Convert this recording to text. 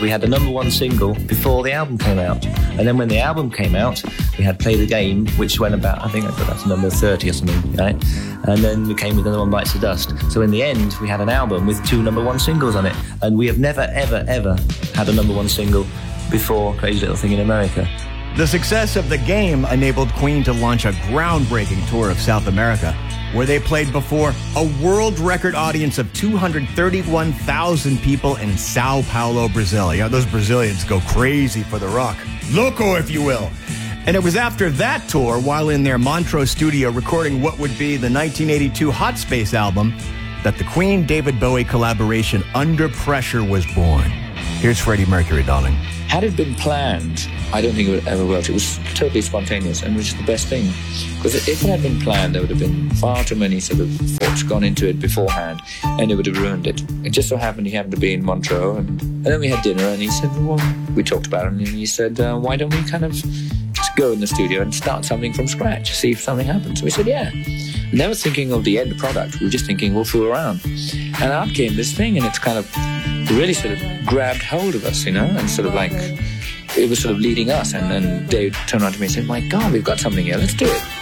we had the #1 single before the album came out. And then when the album came out, we had Play the Game, which went about, I think I got that to number 30 or something, right? And then we came with another one, Bites the Dust. So in the end, we had an album with 2 #1 singles on it. And we have never, ever, ever had a #1 single before Crazy Little Thing in America. The success of The Game enabled Queen to launch a groundbreaking tour of South America, where they played before a world record audience of 231,000 people in Sao Paulo, Brazil. You know, those Brazilians go crazy for the rock. Loco, if you will. And it was after that tour, while in their Montreux studio recording what would be the 1982 Hot Space album, that the Queen-David Bowie collaboration Under Pressure was born. Here's Freddie Mercury, darling. Had it been planned, I don't think it would have ever worked. It was totally spontaneous, and which is the best thing. Because if it had been planned, there would have been far too many sort of thoughts gone into it beforehand, and it would have ruined it. It just so happened he happened to be in Montreux, and then we had dinner, and he said, well, we talked about it, and he said, why don't we kind of just go in the studio and start something from scratch, see if something happens. So we said, yeah. Never thinking of the end product. We were just thinking we'll fool around. And out came this thing, and it's kind of really sort of grabbed hold of us, you know, and sort of like, it was sort of leading us. And then Dave turned around to me and said, my God, we've got something here, let's do it.